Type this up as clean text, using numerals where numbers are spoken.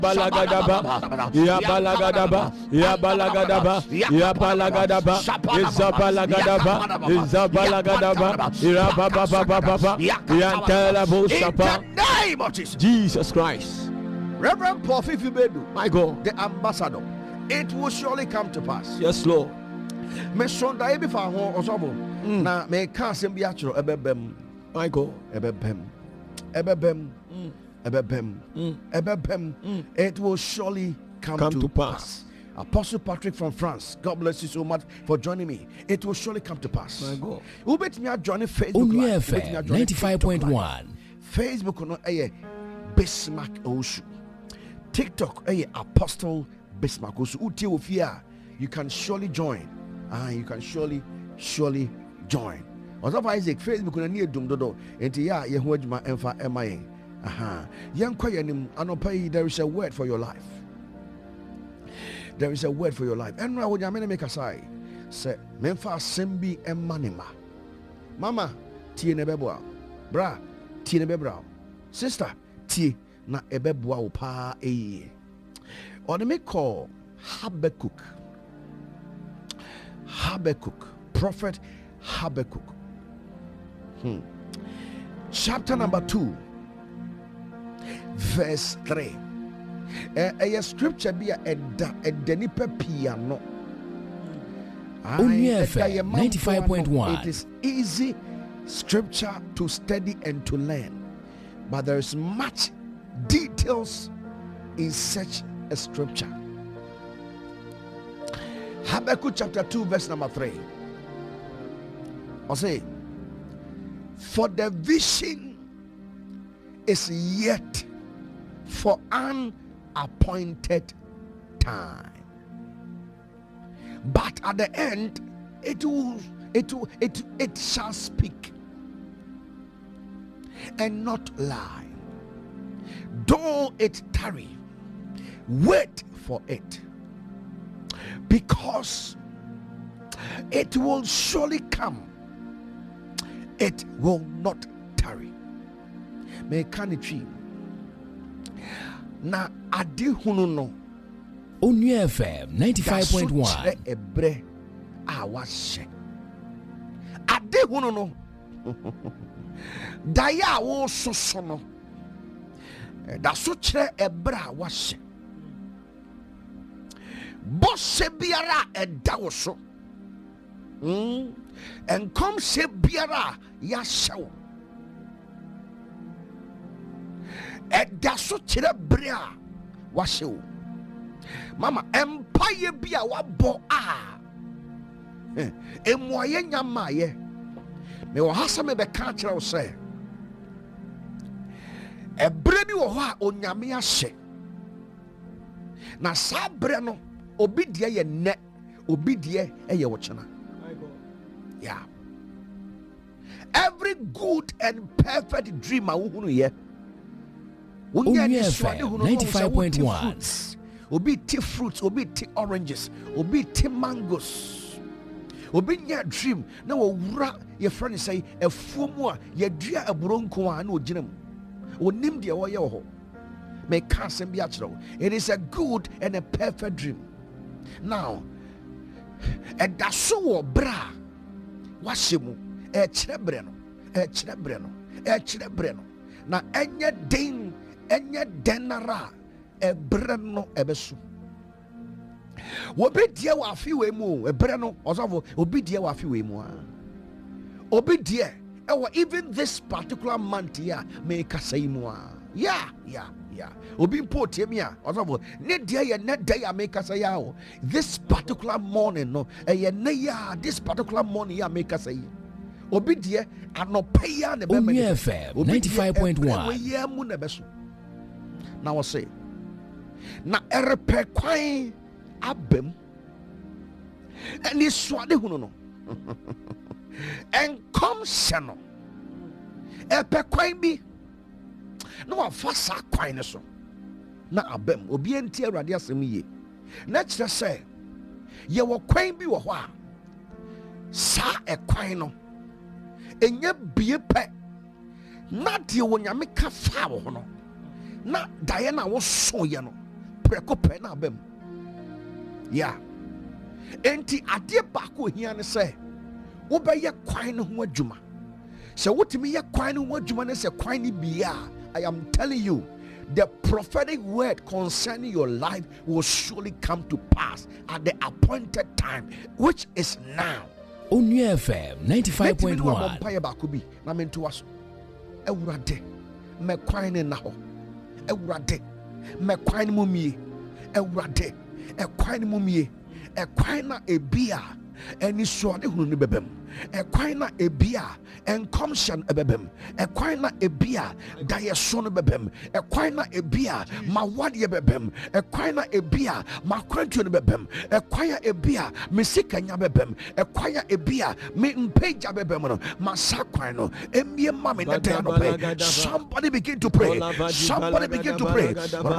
Balagadaba, Ya Balagadaba, Ya Balagadaba, Ya Balagadaba, Izabalagadaba, Izabalagadaba, Irababa, Yantela Bosapa. In the name of Jesus. Jesus Christ. Reverend Paul Fifibedu, My God, the ambassador, it will surely come to pass. Yes, Lord. Me sonda ebi fa ho osobo na me ka asem bi akiro ebebem. My God, Ebebem. It will surely come to pass. Apostle Patrick from France, God bless you so much for joining me. It will surely come to pass. My God. Who bet me join Facebook Live? 95.1. Facebook no Bismarck Osu. TikTok Apostle Bismarck Osu. Uti ofia, you can surely join. You can surely join. Osaf Isaac, Facebook na near dum dodo. Enti ya ye ho adwuma emfa emaye. There is a word for your life. There is a word for your life. And now when you make a say, Memfa Sembi Emanima. Mama, tie nebeboa. Bra, tie nebebra. Sister, tie na ebeboa pa eye. Or they may call Habakkuk. Prophet Habakkuk. Chapter number 2. Verse 3. A scripture be a denipe piano. 95.1. It is easy scripture to study and to learn, but there is much details in such a scripture. Habakkuk chapter 2 verse number 3. I'll say, for the vision is yet for an appointed time, but at the end it shall speak and not lie. Though it tarry, wait for it, because it will surely come, it will not tarry. Mekanitri na ade hunu no Onua FM 95.1. Ebre a washe ade hunu no daya wo soso no da so kire ebre a washe bose biara eda wo so enkom se biara ya hyew eda so kire bre a wahyew. Mama empire bi a wabo emoye nyamaye me wo hasa me be ka kire wo se ebre bi wo ho a onyame ahye na sa bre no obi de ye ne obi de ye wo chena. Yeah, every good and perfect dream a wo hunu ye Onua FM 95.1. Obi tea fruits, obi tea oranges, obi tea mangoes, obi nya dream na wo wura your friend say efumu a ye dua aburonko a na ogina mu onim de wo ye ho me ka asem bi a kire wo. It is a good and a perfect dream. Now eda so wo bra washemu e kire bre no na enye denara ebre no ebesu obi die wa afi we mu ebre no osofo obi die wa afi we mu obi die even this particular month here me kasai mu yeah obi mpo mi a osofo ne die ye ne day a me kasai a this particular morning no ne ya this particular morning ya me kasai obi die anopa ya ne be me FM 95.1 we ye mu ne beso. Now I say, na erepe kwan abem eni swade hunu no enkom seno epe kwan bi na wa fasa kwan ne so na abem obi enti awrade asem ye na kire se ye wo kwan bi wo ho a sa ekwan no enye bie pe na de wo nyame ka fa wo ho no na Diana was so ye no preko pɛ na abem. Yeah. Enti ade baako hia ne sɛ wobɛyɛ kwan no ho adwuma. Sɛ wotumi yɛ kwan no ho adwuma ne sɛ kwan ni bia, I am telling you, the prophetic word concerning your life will surely come to pass at the appointed time, which is now. Onua FM 95.1. Bakubi, na mentuaso. Ewurade, me kwan ne na ho. Ewurade, me kwan mu mie. Ewurade, e kwan mu mie. E kwan na ebia, eni so ne hunu ne bebem. E kwan na ebia, enkomshan ebebem. E kwan na ebia, dayeso no bebem. E kwan na ebia, mawade bebem. E kwan na ebia, makwantu no bebem. E kwan ya ebia, mesika nya bebem. E kwan ya ebia, me mpeja bebem no. Masakwan no, emie mame na day no pay. Somebody begin to pray. Somebody begin to pray.